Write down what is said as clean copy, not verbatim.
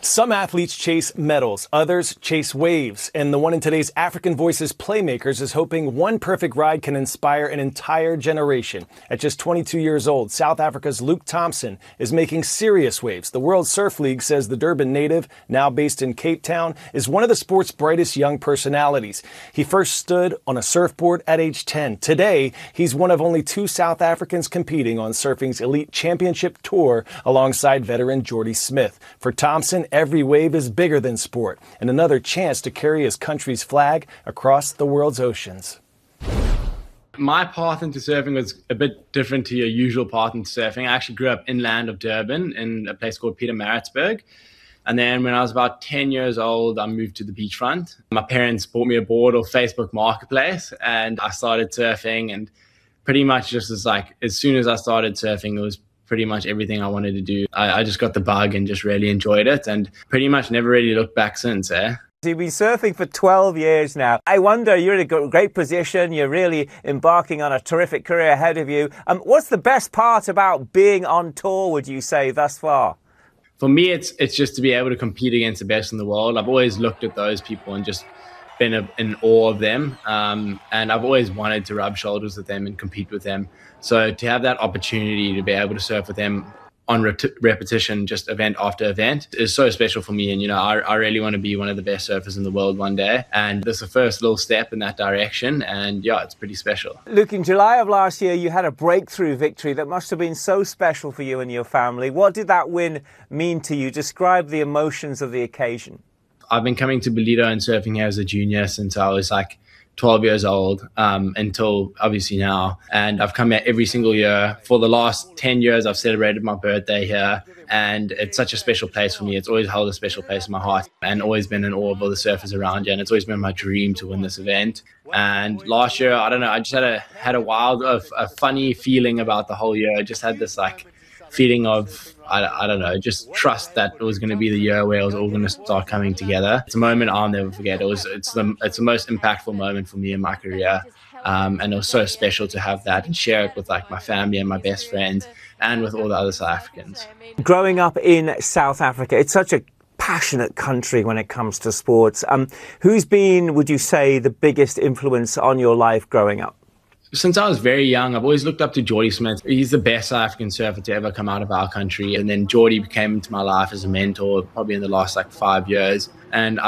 Some athletes chase medals, others chase waves, and the one in today's African Voices Playmakers is hoping one perfect ride can inspire an entire generation. At just 22 years old, South Africa's Luke Thompson is making serious waves. The World Surf League says the Durban native, now based in Cape Town, is one of the sport's brightest young personalities. He first stood on a surfboard at age 10. Today, he's one of only 2 South Africans competing on surfing's elite championship tour alongside veteran Jordy Smith. For Thompson, every wave is bigger than sport and another chance to carry his country's flag across the world's oceans. My path into surfing was a bit different to your usual path into surfing. I actually grew up inland of Durban in a place called Pietermaritzburg. And then when I was about 10 years old, I moved to the beachfront. My parents bought me a board off Facebook Marketplace and I started surfing, and pretty much just as soon as I started surfing, it was pretty much everything I wanted to do. I just got the bug and just really enjoyed it and pretty much never really looked back since. You've been surfing for 12 years now. I wonder, you're in a great position. You're really embarking on a terrific career ahead of you. What's the best part about being on tour, would you say, thus far? For me, it's just to be able to compete against the best in the world. I've always looked at those people and just been in awe of them. And I've always wanted to rub shoulders with them and compete with them. So to have that opportunity to be able to surf with them on repetition, just event after event, is so special for me. And, I really want to be one of the best surfers in the world one day. And this is the first little step in that direction. And yeah, it's pretty special. Luke, in July of last year, you had a breakthrough victory that must have been so special for you and your family. What did that win mean to you? Describe the emotions of the occasion. I've been coming to Ballito and surfing here as a junior since I was 12 years old, until obviously now. And I've come here every single year. For the last 10 years, I've celebrated my birthday here. And it's such a special place for me. It's always held a special place in my heart and always been in awe of all the surfers around here. And it's always been my dream to win this event. And last year, I don't know, I just had a funny feeling about the whole year. I just had this feeling of, I don't know, just trust that it was going to be the year where it was all going to start coming together. It's a moment I'll never forget. It's the most impactful moment for me in my career. And it was so special to have that and share it with my family and my best friends and with all the other South Africans. Growing up in South Africa, it's such a passionate country when it comes to sports. Who's been, would you say, the biggest influence on your life growing up? Since I was very young, I've always looked up to Jordy Smith. He's the best South African surfer to ever come out of our country. And then Jordy came into my life as a mentor probably in the last 5 years. And